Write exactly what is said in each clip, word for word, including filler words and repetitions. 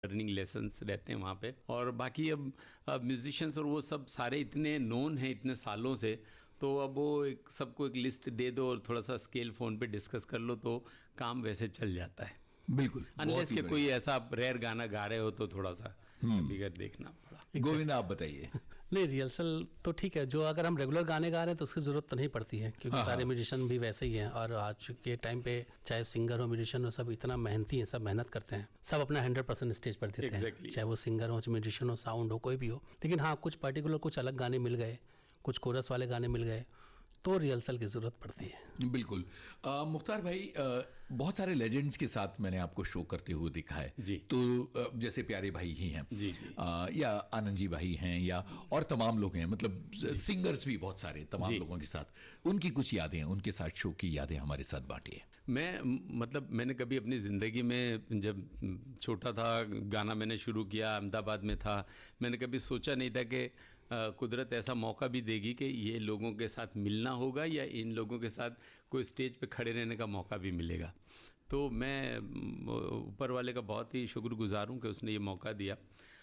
Learning lessons रहते हैं वहाँ पे। और बाकी अब अब म्यूजिशियंस और वो सब सारे इतने नोन हैं इतने सालों से, तो अब वो एक सबको एक लिस्ट दे दो और थोड़ा सा स्केल फ़ोन पे डिस्कस कर लो तो काम वैसे चल जाता है। बिल्कुल, अनलेस के कोई ऐसा रेयर गाना गा रहे हो तो थोड़ा सा बिगड़ देखना पड़ा। गोविंद आप बताइए। नहीं, रिहर्सल तो ठीक है, जो अगर हम रेगुलर गाने गा रहे हैं तो उसकी ज़रूरत तो नहीं पड़ती है, क्योंकि हाँ, सारे हाँ। म्यूजिशियन भी वैसे ही हैं। और आज के टाइम पे चाहे सिंगर हो म्यूजिशियन हो, सब इतना मेहनती हैं, सब मेहनत करते हैं, सब अपना हंड्रेड परसेंट स्टेज पर देते Exactly, हैं, चाहे वो सिंगर हो, चाहे म्यूजिशियन हो, साउंड हो, कोई भी हो। लेकिन हाँ, कुछ पर्टिकुलर कुछ अलग गाने मिल गए, कुछ कोरस वाले गाने मिल गए तो रिहर्सल की ज़रूरत पड़ती है। बिल्कुल। आ, मुख्तार भाई, आ, बहुत सारे लेजेंड्स के साथ मैंने आपको शो करते हुए देखा है जी। तो आ, जैसे प्यारे भाई ही हैं जी जी आ, या आनंद जी भाई हैं या और तमाम लोग हैं, मतलब सिंगर्स भी बहुत सारे तमाम जी। लोगों के साथ उनकी कुछ यादें, उनके साथ शो की यादें हमारे साथ बांटिए। मैं मतलब मैंने कभी अपनी ज़िंदगी में जब छोटा था गाना मैंने शुरू किया, अहमदाबाद में था, मैंने कभी सोचा नहीं था कि कुदरत ऐसा मौका भी देगी कि ये लोगों के साथ मिलना होगा या इन लोगों के साथ कोई स्टेज पे खड़े रहने का मौका भी मिलेगा। तो मैं ऊपर वाले का बहुत ही शुक्रगुजार हूँ कि उसने ये मौका दिया।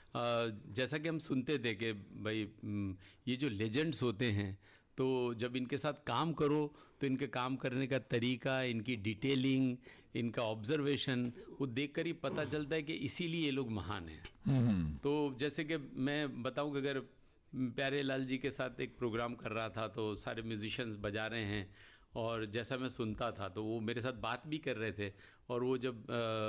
जैसा कि हम सुनते थे कि भाई ये जो लेजेंड्स होते हैं तो जब इनके साथ काम करो तो इनके काम करने का तरीका, इनकी डिटेलिंग, इनका ऑब्जर्वेशन, वो देखकर ही पता चलता है कि इसीलिए ये लोग महान हैं। तो जैसे कि मैं बताऊं कि अगर प्यारे लाल जी के साथ एक प्रोग्राम कर रहा था तो सारे म्यूजिशियंस बजा रहे हैं और जैसा मैं सुनता था तो वो मेरे साथ बात भी कर रहे थे, और वो जब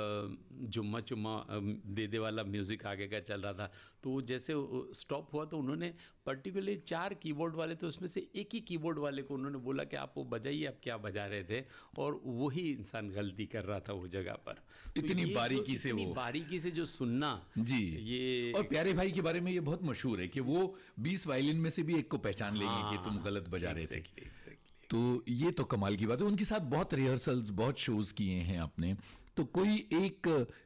जुम्मा चुम्मा दे दे वाला म्यूज़िक आगे का चल रहा था तो वो जैसे स्टॉप हुआ तो उन्होंने पर्टिकुलरली चार कीबोर्ड वाले थे, उसमें से एक ही कीबोर्ड वाले को उन्होंने बोला कि आप वो बजाइए, आप क्या बजा रहे थे, और वही इंसान गलती कर रहा था वो जगह पर। इतनी तो बारीकी से इतनी वो बारीकी से जो सुनना जी। ये और प्यारे भाई के बारे में ये बहुत मशहूर है कि वो बीस वायलिन में से भी एक को पहचान लेंगे कि तुम गलत बजा रहे थे। तो ये तो कमाल की बात है। उनके साथ बहुत रिहर्सल्स, बहुत शोज किए हैं आपने, तो कोई एक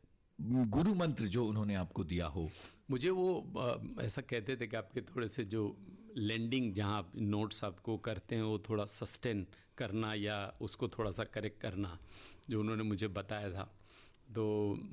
गुरु मंत्र जो उन्होंने आपको दिया हो? मुझे वो आ, ऐसा कहते थे कि आपके थोड़े से जो लैंडिंग जहाँ आप नोट्स आपको करते हैं वो थोड़ा सस्टेन करना या उसको थोड़ा सा करेक्ट करना, जो उन्होंने मुझे बताया था। तो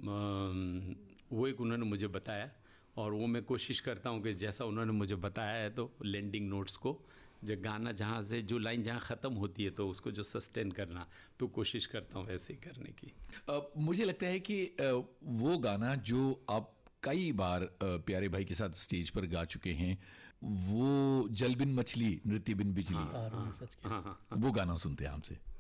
आ, वो एक उन्होंने मुझे बताया और वो मैं कोशिश करता हूँ कि जैसा उन्होंने मुझे बताया है तो लैंडिंग नोट्स को, जब गाना जहाँ से जो लाइन जहाँ ख़त्म होती है तो उसको जो सस्टेन करना, तो कोशिश करता हूँ वैसे ही करने की। आ, मुझे लगता है कि आ, वो गाना जो आप कई बार आ, प्यारे भाई के साथ स्टेज पर गा चुके हैं, वो जल बिन मछली नृत्य बिन बिजली, हाँ, हाँ, हाँ, हाँ, हाँ, वो गाना सुनते हैं हमसे।